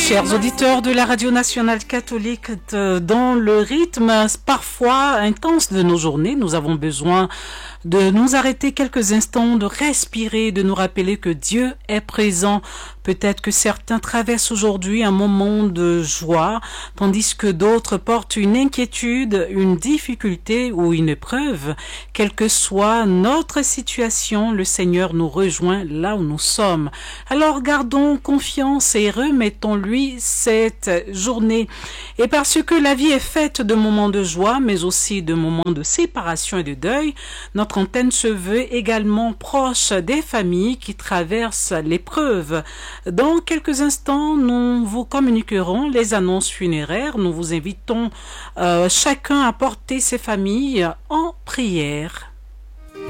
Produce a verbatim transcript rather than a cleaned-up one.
Chers auditeurs de la Radio Nationale Catholique, de, dans le rythme parfois intense de nos journées, nous avons besoin de nous arrêter quelques instants, de respirer, de nous rappeler que Dieu est présent. Peut-être que certains traversent aujourd'hui un moment de joie, tandis que d'autres portent une inquiétude, une difficulté ou une épreuve. Quelle que soit notre situation, le Seigneur nous rejoint là où nous sommes. Alors gardons confiance et remettons-lui cette journée. Et parce que la vie est faite de moments de joie, mais aussi de moments de séparation et de deuil, notre antenne se veut également proche des familles qui traversent l'épreuve. Dans quelques instants, nous vous communiquerons les annonces funéraires. Nous vous invitons euh, chacun à porter ses familles en prière.